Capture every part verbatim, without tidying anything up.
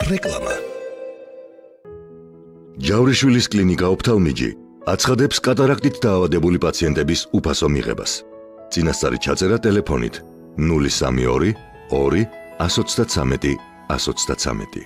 რეკლამა. ჯავრიშვილის კლინიკა ოფთალმიჯი აცხადებს კატარაქტით დაავადებული პაციენტების უფასო მიღებას. წინასწარი ჩაწერა ტელეფონით ნული სამი ორი ორი ათს ოცდათრამეტი ათს ოცდათრამეტი.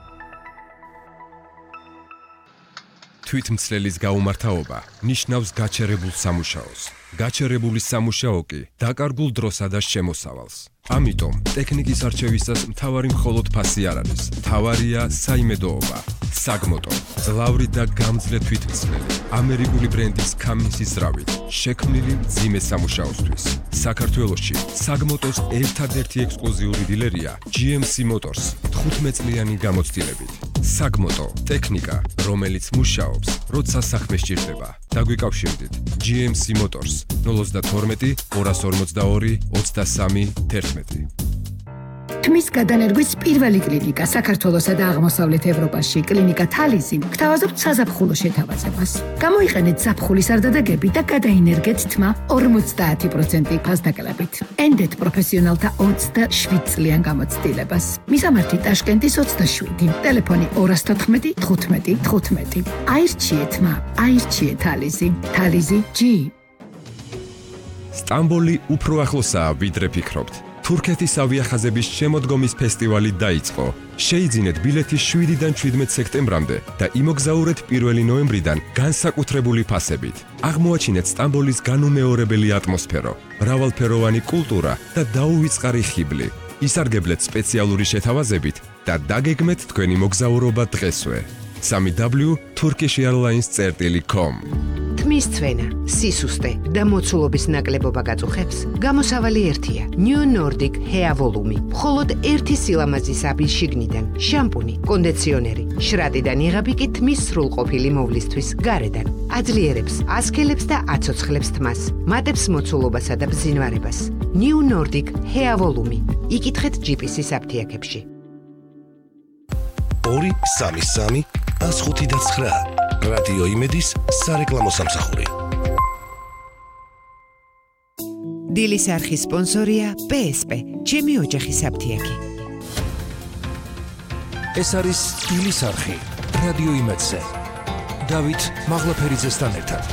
თვითმცლელის გაუმართავობა ნიშნავს გაჩერებულ სამუშაოს. გაჩერებული სამუშაო კი დაკარგულ დროსა და შემოსავალს. ამიტომ ტექნიკის არჩევისას მთავარი მხოლოდ ფასი არ არის. მთავარია საიმედოობა. საგმოტო, ძლავრი და გამძლე თვითმცლელი, ამერიკული ბრენდის კამინსის ძრავით, შექმნილი მძიმე სამუშაოსთვის. საქართველოში საგმოტოს ერთადერთი ექსკლუზიური დილერია ჯი ემ სი Motors თხუთმეტ წლიანი გამოცდილებით. საგმოტო, ტექნიკა, რომელიც მუშაობს, როცა საქმე სჭირდება. დაგვიკავშირდით ჯი ემ სი Motors ნული ოცდათორმეტი ორას ორმოცდაორი ოცდასამი თერთმეტი. თმის გადანერგვის პირველი კლინიკა საქართველოსა და აღმოსავლეთ ევროპაში, კლინიკა თალიზი, გთავაზობთ საზაფხულო შეთავაზებას. გამოიყენეთ ზაფხულის არდადეგები და გადაინერგეთ თმა ორმოცდაათი პროცენტი ფასდაკლებით. ენდეთ პროფესიონალთა ოცდაშვიდ წლიან გამოცდილებას. მისამართი ტაშკენტის ოცდაშვიდი, ტელეფონი ორას თოთხმეტი თხუთმეტი თხუთმეტი. აირჩიეთ თმა, აირჩიეთ თალიზი, თალიზი ჯი. სტამბოლი უფრო ახლოსაა, ვიდრე ფიქრობთ. თურქეთის ავიახაზების შემოდგომის ფესტივალი დაიწყო. შეიძინეთ ბილეთი შვიდიდან შვიდმეტ სექტემბრამდე და იმოგზაურეთ პირველი ნოემბრიდან განსაკუთრებული ფასებით. აღმოაჩინეთ სტამბოლის განუმეორებელი ატმოსფერო, მრავალფეროვანი კულტურა და დაუვიწყარი ხიბლი. ისარგებლეთ სპეციალური შეთავაზებით და დაგეგმეთ თქვენი მოგზაურობა დღესვე. სამი დაბლიუ turkish airlines წერტილი com. თმის ცვენა, სისუსტე და მოცულობის ნაკლებობა გაწუხებს, გამოსავალი ერთია. New Nordic Hair Volume. მხოლოდ ერთი სილამაზის აბი შიგნიდან, შამპუნი, კონდიციონერი, შრატიდან იღები კი თმის სრულყოფილი მოვლისთვის გარედან. აძლიერებს, ასქელებს და აცოცხლებს თმას, მატებს მოცულობასა და ბზინვარებას. New Nordic Hair Volume. იკითხეთ ჯი პი სის აფთიაქებში. ორი სამი სამი ათს ხუთი და ცხრა. რადიო იმედის სარეკლამო სამსახური. დილის არხის სპონსორია პე ეს პე, ჩემი ოჯახის აფთიაქი. ეს არის დილის არხი, რადიო იმედზე. დავით მაღლაფერიძესთან ერთად.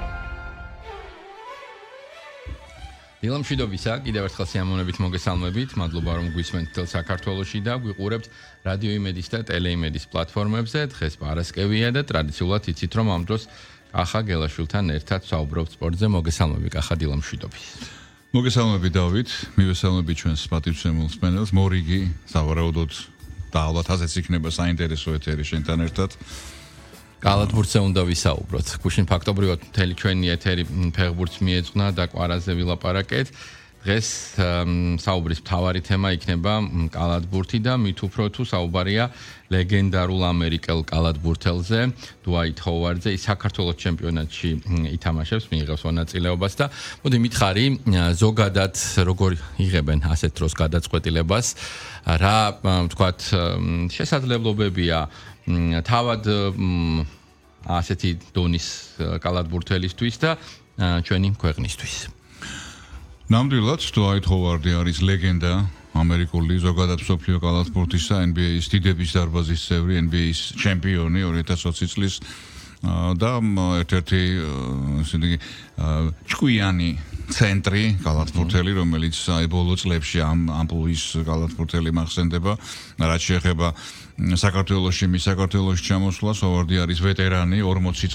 დილამშვიდობისა, კიდევ ერთხელ სიამოვნებით მოგესალმებით. მადლობა რომ გვისმენთ თელ საქართველოში და გვიყურებთ რადიო იმედის და ტელეიმედის პლატფორმებზე. დღეს პარასკევია და ტრადიციულად იცით რომ ამ დროს კახა გელაშვილთან ერთად საუბრობთ სპორტზე. მოგესალმები კახა, დილამშვიდობის. მოგესალმები დავით, მივესალმები ჩვენს პატივცემულ მსმენელს. მორიგი, სავარაუდოდ და ალბათ ასეც იქნება საინტერესო ეთერი შენთან ერთად. კალათბურთზე უნდა ვისაუბროთ. გუშინ ფაქტობრივად მთელი ჩვენი ეთერი ფეხბურთს მიეძღვნა და კვარაზე ვილაპარაკეთ. დღეს საუბრის მთავარი თემა იქნება კალათბურთი და მით უფრო თუ საუბარია ლეგენდარულ ამერიკელ კალათბურთელზე, დუაიტ ჰოვარდზე. ის საქართველოს ჩემპიონატში ითამაშებს, მიიღებს მონაწილეობას და მოდი მითხარი, ზოგადად როგორ იღებენ ასეთ დროს გადაწყვეტილებას, რა ვთქვათ, შესაძლებლობებია თავად ასეთი დონის კალათბურთელისთვის და ჩვენი ქვეყნისთვის. ნამდვილად, დუაიტ ჰოვარდი არის ლეგენდა ამერიკული ზოგადად მსოფლიო კალათბურთისა, ენ ბი ეის დიდების დარბაზის წევრი, ენ ბი ეის ჩემპიონი ორი ათას ოცი წლის და ერთ-ერთი ისეთი ჭკვიანი ცენტრი კალათბურთელი, რომელიც ბოლო წლებში ამ ამპლუის კალათბურთელი მახსენდება, რაც შეეხება საქართველოში, მის საქართველოში ჩამოსვლას. ჰოვარდი არის ვეტერანი, ორმოცი